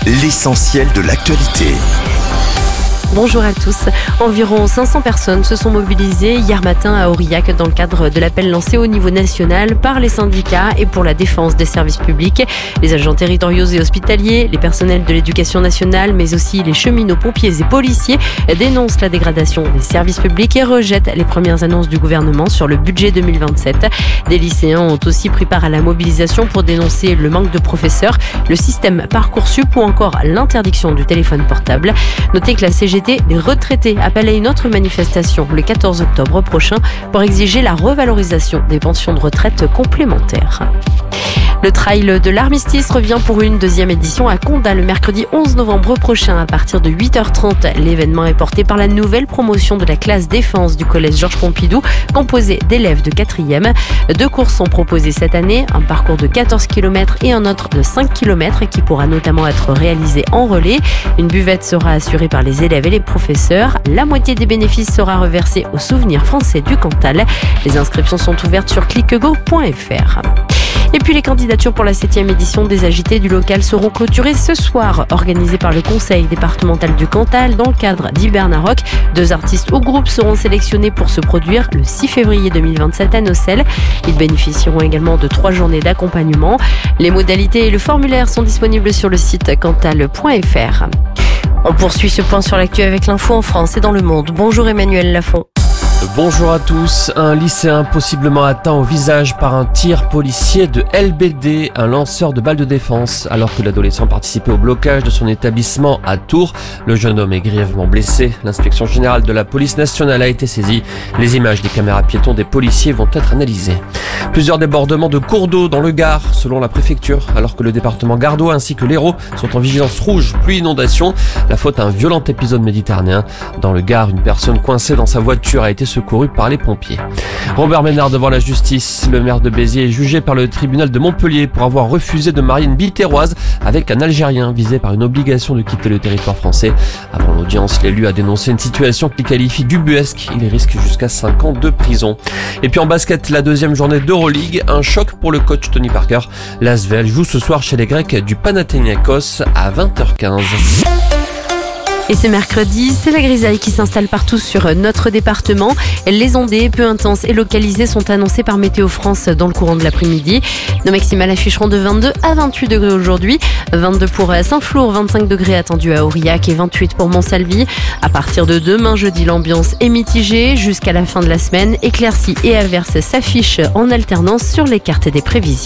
l'essentiel de l'actualité. Bonjour à tous. Environ 500 personnes se sont mobilisées hier matin à Aurillac dans le cadre de l'appel lancé au niveau national par les syndicats et pour la défense des services publics. Les agents territoriaux et hospitaliers, les personnels de l'éducation nationale, mais aussi les cheminots, pompiers et policiers dénoncent la dégradation des services publics et rejettent les premières annonces du gouvernement sur le budget 2027. Des lycéens ont aussi pris part à la mobilisation pour dénoncer le manque de professeurs, le système Parcoursup ou encore l'interdiction du téléphone portable. Notez que la CGT des retraités appelle à une autre manifestation le 14 octobre prochain pour exiger la revalorisation des pensions de retraite complémentaires. Le trail de l'Armistice revient pour une deuxième édition à Condat le mercredi 11 novembre prochain à partir de 8h30. L'événement est porté par la nouvelle promotion de la classe défense du collège Georges Pompidou, composée d'élèves de 4e. 2 courses sont proposées cette année, un parcours de 14 km et un autre de 5 km qui pourra notamment être réalisé en relais. Une buvette sera assurée par les élèves et les professeurs. La moitié des bénéfices sera reversée au Souvenir français du Cantal. Les inscriptions sont ouvertes sur cliquego.fr. Et puis les candidatures pour la 7e édition des Agités du local seront clôturées ce soir, organisées par le conseil départemental du Cantal dans le cadre d'Hibernarok. 2 artistes ou groupes seront sélectionnés pour se produire le 6 février 2027 à Nocelles. Ils bénéficieront également de 3 journées d'accompagnement. Les modalités et le formulaire sont disponibles sur le site cantal.fr. On poursuit ce point sur l'actu avec l'info en France et dans le monde. Bonjour Emmanuel Lafont. Bonjour à tous. Un lycéen possiblement atteint au visage par un tir policier de LBD, un lanceur de balles de défense. Alors que l'adolescent participait au blocage de son établissement à Tours, le jeune homme est grièvement blessé. L'inspection générale de la police nationale a été saisie. Les images des caméras piétons des policiers vont être analysées. Plusieurs débordements de cours d'eau dans le Gard, selon la préfecture, alors que le département gardois ainsi que l'Hérault sont en vigilance rouge, pluie inondation. La faute à un violent épisode méditerranéen. Dans le Gard, une personne coincée dans sa voiture a été secouru par les pompiers. Robert Ménard devant la justice. Le maire de Béziers est jugé par le tribunal de Montpellier pour avoir refusé de marier une Biterroise avec un Algérien visé par une obligation de quitter le territoire français. Avant l'audience, l'élu a dénoncé une situation qu'il qualifie d'ubuesque. Il risque jusqu'à 5 ans de prison. Et puis en basket, la 2e journée d'Euroleague, un choc pour le coach Tony Parker. L'Asvel joue ce soir chez les Grecs du Panathinaikos à 20h15. Et ce mercredi, c'est la grisaille qui s'installe partout sur notre département. Les ondées peu intenses et localisées sont annoncées par Météo France dans le courant de l'après-midi. Nos maximales afficheront de 22 à 28 degrés aujourd'hui. 22 pour Saint-Flour, 25 degrés attendus à Aurillac et 28 pour Montsalvi. À partir de demain jeudi, l'ambiance est mitigée. Jusqu'à la fin de la semaine, éclaircies et averses s'affichent en alternance sur les cartes des prévisions.